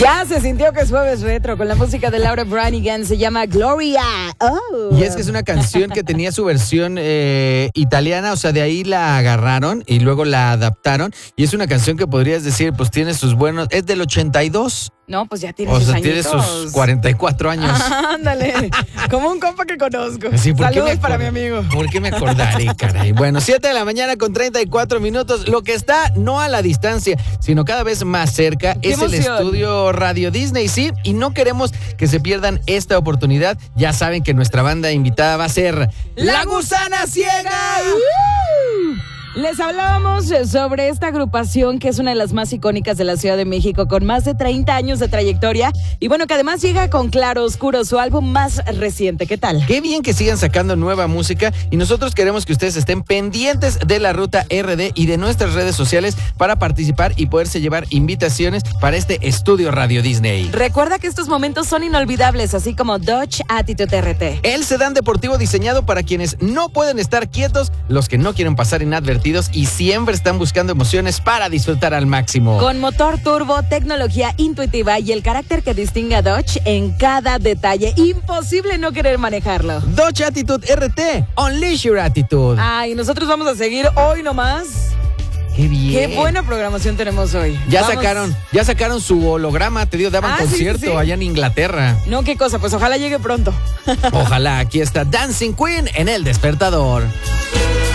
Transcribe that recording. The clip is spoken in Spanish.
Ya se sintió que es jueves retro con la música de Laura Branigan, se llama Gloria. Oh. Y es que es una canción que tenía su versión italiana, o sea, de ahí la agarraron y luego la adaptaron. Y es una canción que podrías decir, pues tiene sus buenos, es del 82. No, pues ya tiene O sus sea, añitos. tiene sus 44 años. Ándale, como un compa que conozco. Sí, ¿por qué Saludos me para mi acor- amigo. ¿Por qué me acordaré, caray? Bueno, 7 de la mañana con 34 minutos. Lo que está no a la distancia, sino cada vez más cerca ¡Qué es el emoción! estudio Radio Disney, sí. Y no queremos que se pierdan esta oportunidad. Ya saben que nuestra banda invitada va a ser La Gusana Ciega. Les hablábamos sobre esta agrupación que es una de las más icónicas de la Ciudad de México, con más de 30 años de trayectoria y bueno, que además llega con Claro Oscuro, su álbum más reciente. ¿Qué tal? Qué bien que sigan sacando nueva música y nosotros queremos que ustedes estén pendientes de la Ruta RD y de nuestras redes sociales para participar y poderse llevar invitaciones para este estudio Radio Disney. Recuerda que estos momentos son inolvidables, así como Dodge Attitude RT. El sedán deportivo diseñado para quienes no pueden estar quietos, los que no quieren pasar inadvertidos y siempre están buscando emociones para disfrutar al máximo. Con motor turbo, tecnología intuitiva y el carácter que distingue a Dodge en cada detalle. Imposible no querer manejarlo. Dodge Attitude RT, Unleash Your Attitude. Ay, nosotros vamos a seguir hoy nomás. ¡Qué bien! Qué buena programación tenemos hoy. Ya Vamos. sacaron su holograma, te digo, daban Sí, concierto sí. allá en Inglaterra. No, qué cosa, pues ojalá llegue pronto. Ojalá, aquí está Dancing Queen en El Despertador.